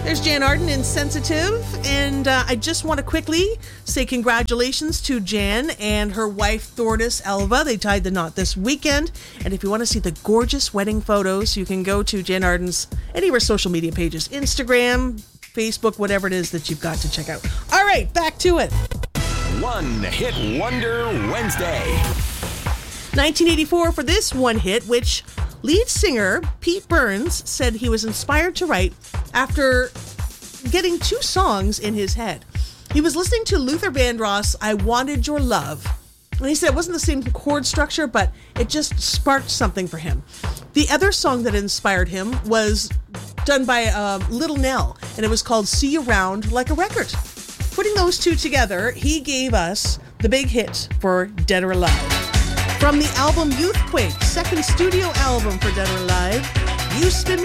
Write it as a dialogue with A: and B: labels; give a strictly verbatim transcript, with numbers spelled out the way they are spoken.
A: There's Jan Arden in Sensitive, and uh, I just want to quickly say congratulations to Jan and her wife Thordis Elva. They tied the knot this weekend, and if you want to see the gorgeous wedding photos, you can go to Jan Arden's any of her social media pages, Instagram, Facebook, whatever it is that you've got to check out. All right, back to it.
B: One Hit Wonder Wednesday.
A: nineteen eighty-four for this one hit, which lead singer Pete Burns said he was inspired to write after getting two songs in his head. He was listening to Luther Vandross' I Wanted Your Love, and he said it wasn't the same chord structure, but it just sparked something for him. The other song that inspired him was done by uh, Little Nell, and it was called See You Round Like a Record. Putting those two together, he gave us the big hit for Dead or Alive. From the album Youthquake, second studio album for Dead or Alive, You Spin Me